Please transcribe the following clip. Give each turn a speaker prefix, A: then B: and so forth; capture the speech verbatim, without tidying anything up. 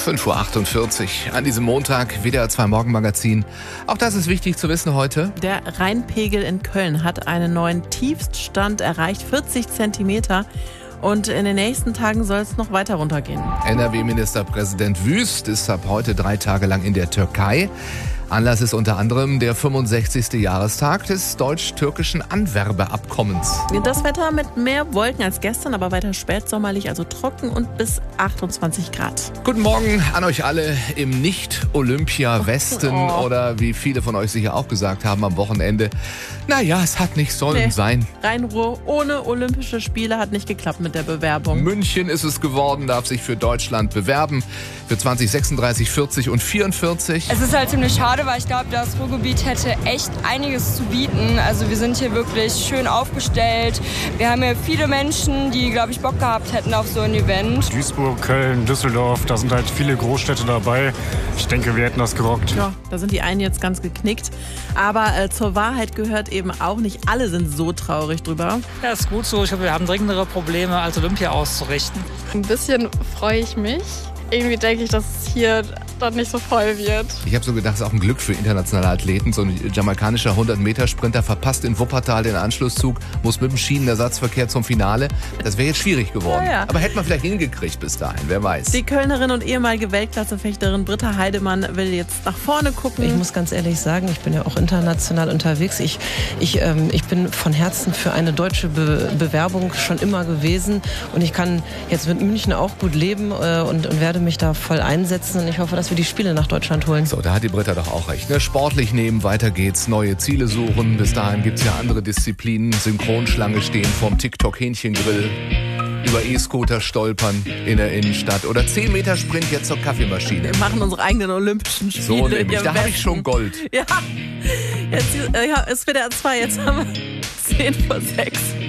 A: fünf Uhr achtundvierzig an diesem Montag, W D R zwei Morgenmagazin. Auch das ist wichtig zu wissen heute.
B: Der Rheinpegel in Köln hat einen neuen Tiefststand erreicht, vierzig Zentimeter. Und in den nächsten Tagen soll es noch weiter runtergehen.
A: N R W-Ministerpräsident Wüst ist ab heute drei Tage lang in der Türkei. Anlass ist unter anderem der fünfundsechzigste Jahrestag des deutsch-türkischen Anwerbeabkommens.
B: Das Wetter mit mehr Wolken als gestern, aber weiter spätsommerlich, also trocken und bis achtundzwanzig Grad.
A: Guten Morgen an euch alle im Nicht-Olympia-Westen
B: Oh.
A: oder wie viele von euch sicher auch gesagt haben am Wochenende. Naja, es hat nicht sollen
B: Nee.
A: sein.
B: Rhein-Ruhr ohne Olympische Spiele hat nicht geklappt mit der Bewerbung.
A: München ist es geworden, darf sich für Deutschland bewerben. Für zwanzig sechsunddreißig, vierzig und vierundvierzig.
C: Es ist halt ziemlich schade, weil ich glaube, das Ruhrgebiet hätte echt einiges zu bieten. Also wir sind hier wirklich schön aufgestellt. Wir haben hier viele Menschen, die, glaube ich, Bock gehabt hätten auf so ein Event.
D: Duisburg, Köln, Düsseldorf, da sind halt viele Großstädte dabei. Ich denke, wir hätten das gerockt.
B: Ja, da sind die einen jetzt ganz geknickt. Aber äh, zur Wahrheit gehört eben auch, nicht alle sind so traurig drüber.
E: Ja, ist gut so. Ich glaube, wir haben dringendere Probleme, als Olympia auszurichten.
F: Ein bisschen freue ich mich. Irgendwie denke ich, dass es hier dann nicht so voll wird.
A: Ich habe so gedacht, es ist auch ein Glück für internationale Athleten. So ein jamaikanischer hundert-Meter-Sprinter verpasst in Wuppertal den Anschlusszug, muss mit dem Schienenersatzverkehr zum Finale. Das wäre jetzt schwierig geworden.
B: Ja, ja.
A: Aber hätte man vielleicht hingekriegt bis dahin, wer weiß.
B: Die Kölnerin und ehemalige Weltklassefechterin Britta Heidemann will jetzt nach vorne gucken.
G: Ich muss ganz ehrlich sagen, ich bin ja auch international unterwegs. Ich, ich, ähm, ich bin von Herzen für eine deutsche Be- Bewerbung schon immer gewesen. Und ich kann jetzt mit München auch gut leben äh, und, und werde mich da voll einsetzen. Und ich hoffe, dass wir die Spiele nach Deutschland holen.
A: So, da hat die Britta doch auch recht. Ne? Sportlich nehmen, weiter geht's, neue Ziele suchen. Bis dahin gibt's ja andere Disziplinen. Synchronschlange stehen vorm TikTok-Hähnchengrill. Über E-Scooter stolpern in der Innenstadt. Oder zehn Meter Sprint jetzt zur Kaffeemaschine.
B: Wir machen unsere eigenen Olympischen Spiele.
A: So nämlich,
B: im
A: da habe ich
B: Westen.
A: schon Gold.
B: Ja, jetzt, äh, ja, ist W D R zwei, jetzt haben wir zehn vor sechs.